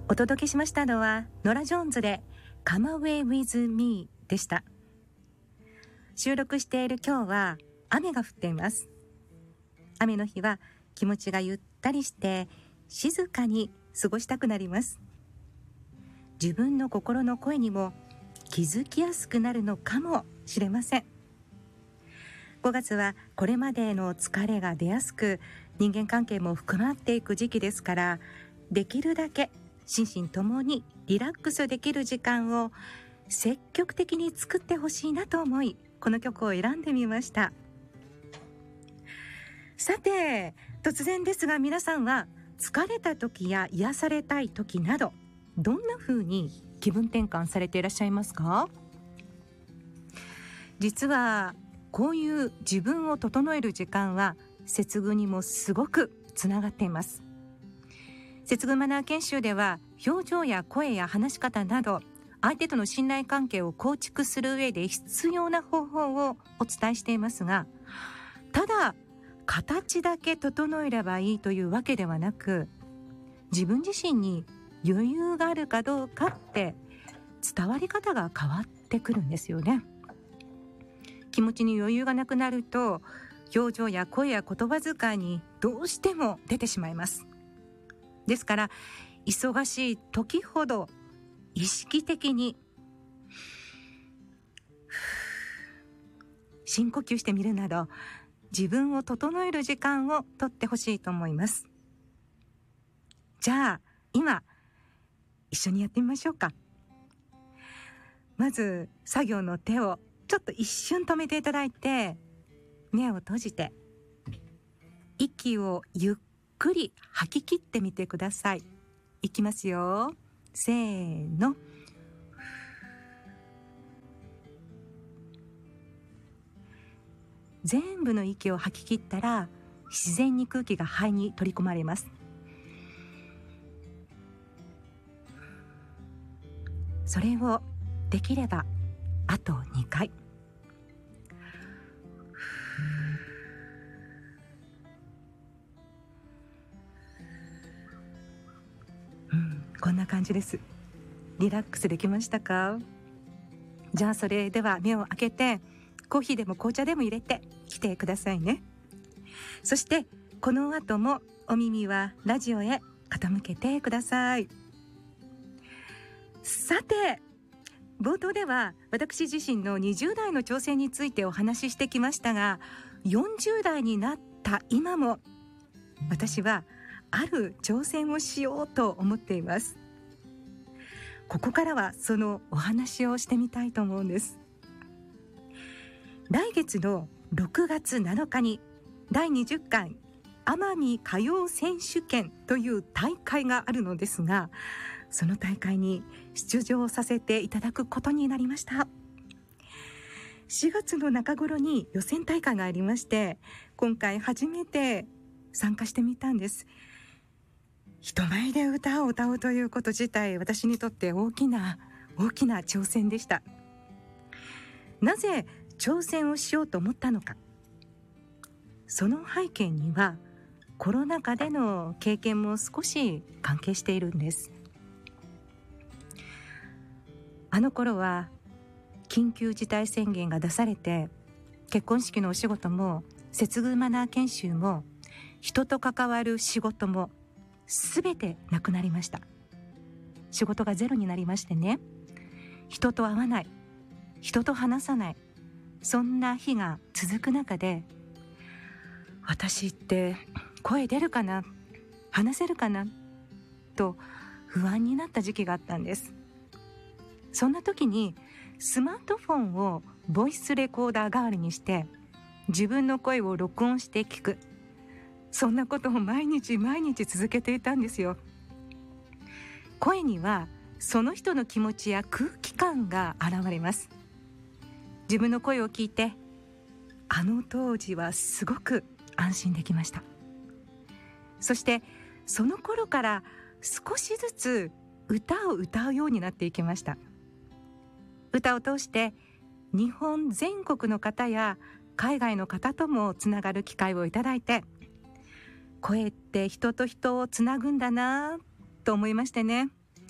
お届けしましたのはノラ・ジョーンズで Come Away With Me でした。収録している今日は雨が降っています。雨の日は気持ちがゆったりして静かに過ごしたくなります。自分の心の声にも気づきやすくなるのかもしれません。5月はこれまでの疲れが出やすく、人間関係も深まっていく時期ですから、できるだけ心身ともにリラックスできる時間を積極的に作ってほしいなと思い、この曲を選んでみました。さて、突然ですが皆さんは疲れた時や癒されたい時など、どんな風に気分転換されていらっしゃいますか？実はこういう自分を整える時間は接遇にもすごくつながっています。接遇マナー研修では、表情や声や話し方など相手との信頼関係を構築する上で必要な方法をお伝えしていますが、ただ形だけ整えればいいというわけではなく、自分自身に余裕があるかどうかって伝わり方が変わってくるんですよね。気持ちに余裕がなくなると、表情や声や言葉遣いにどうしても出てしまいます。ですから忙しい時ほど意識的に深呼吸してみるなど、自分を整える時間をとってほしいと思います。じゃあ今一緒にやってみましょうか。まず作業の手をちょっと一瞬止めていただいて、目を閉じて息をゆっくり吐き切ってみてください。いきますよ。せーの。全部の息を吐き切ったら、自然に空気が肺に取り込まれます。それをできればあと2回。こんな感じです。リラックスできましたか？じゃあそれでは目を開けて、コーヒーでも紅茶でも入れてきてくださいね。そしてこの後もお耳はラジオへ傾けてください。さて、冒頭では私自身の20代の挑戦についてお話ししてきましたが、40代になった今も私はある挑戦をしようと思っています。ここからはそのお話をしてみたいと思うんです。来月の6月7日に第20回奄美歌謡選手権という大会があるのですが、その大会に出場させていただくことになりました。4月の中頃に予選大会がありまして、今回初めて参加してみたんです。人前で歌を歌うということ自体、私にとって大きな挑戦でした。なぜ挑戦をしようと思ったのか。その背景にはコロナ禍での経験も少し関係しているんです。あの頃は緊急事態宣言が出されて、結婚式のお仕事も接遇マナー研修も人と関わる仕事もすべてなくなりました。仕事がゼロになりましてね、人と会わない、人と話さない、そんな日が続く中で、私って声出るかな、話せるかなと不安になった時期があったんです。そんな時にスマートフォンをボイスレコーダー代わりにして自分の声を録音して聞く、そんなことを毎日続けていたんですよ。声にはその人の気持ちや空気感が現れます。自分の声を聞いて、あの当時はすごく安心できました。そしてその頃から少しずつ歌を歌うようになっていきました。歌を通して日本全国の方や海外の方ともつながる機会をいただいて、声って人と人をつなぐんだなと思いましてね。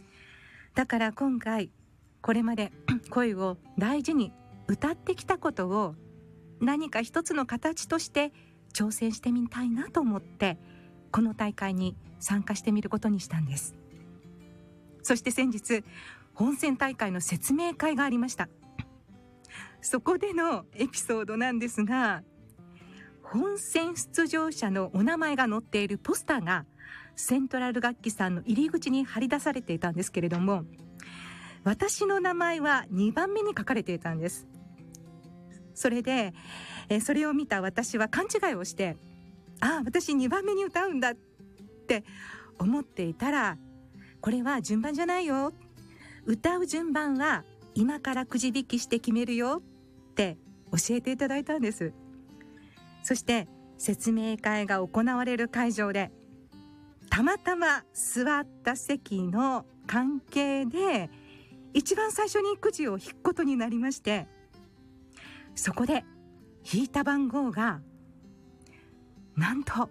だから今回これまで声を大事に歌ってきたことを何か一つの形として挑戦してみたいなと思ってこの大会に参加してみることにしたんです。そして先日本選大会の説明会がありました。そこでのエピソードなんですが、本選出場者のお名前が載っているポスターがセントラル楽器さんの入り口に貼り出されていたんですけれども、私の名前は2番目に書かれていたんです。それでそれを見た私は勘違いをして、私2番目に歌うんだって思っていたら、これは順番じゃないよ、歌う順番は今からくじ引きして決めるよって教えていただいたんです。そして説明会が行われる会場でたまたま座った席の関係で一番最初にくじを引くことになりまして、そこで引いた番号がなんと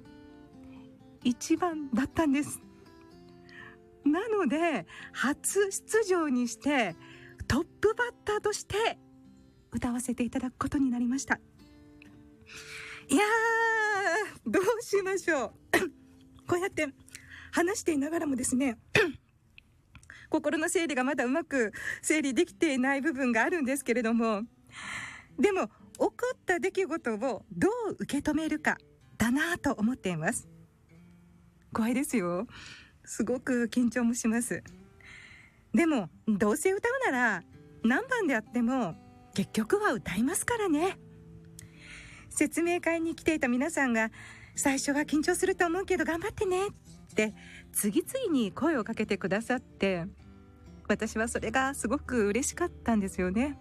1番だったんです。なので初出場にしてトップバッターとして歌わせていただくことになりました。いやー、どうしましょうこうやって話していながらもですね心の整理がまだうまく整理できていない部分があるんですけれども、でも起こった出来事をどう受け止めるかだなと思っています。怖いですよ。すごく緊張もします。でもどうせ歌うなら何番であっても結局は歌いますからね。説明会に来ていた皆さんが最初は緊張すると思うけど頑張ってねって次々に声をかけてくださって、私はそれがすごく嬉しかったんですよね。